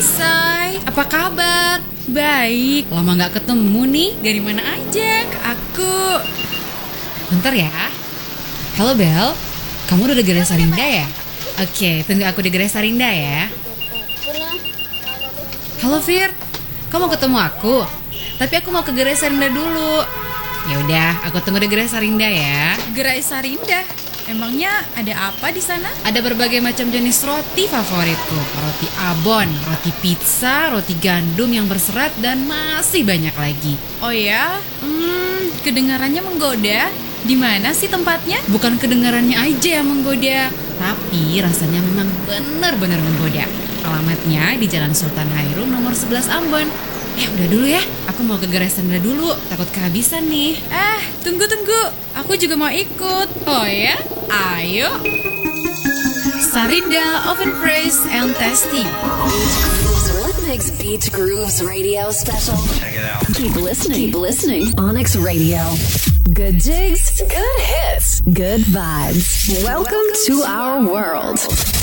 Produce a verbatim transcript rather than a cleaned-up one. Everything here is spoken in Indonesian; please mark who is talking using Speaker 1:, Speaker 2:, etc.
Speaker 1: Say, apa kabar? Baik, lama gak ketemu nih. Dari mana aja? Aku... Bentar ya. Halo Bel, kamu udah di Samarinda ya? Oke, tunggu aku di Samarinda ya. Halo Fir, kamu mau ketemu aku? Tapi aku mau ke Samarinda dulu. Ya udah, aku tunggu di Samarinda ya. Samarinda? Emangnya ada apa di sana? Ada berbagai macam jenis roti favoritku. Roti abon, roti pizza, roti gandum yang berserat, dan masih banyak lagi. Oh ya? Hmm, kedengarannya menggoda. Di mana sih tempatnya? Bukan kedengarannya aja yang menggoda, tapi rasanya memang benar-benar menggoda. Alamatnya di Jalan Sultan Hairun nomor sebelas Ambon. Eh udah dulu ya, aku mau ke Samarinda dulu, takut kehabisan nih. Eh tunggu-tunggu, aku juga mau ikut. Oh ya? Ayo. Samarinda, oven fresh and tasty.
Speaker 2: Onyx Beach Grooves Radio Special.
Speaker 3: Check it out.
Speaker 2: Keep listening. Keep listening. Onyx Radio. Good jigs, good hits, good vibes. Welcome to our world.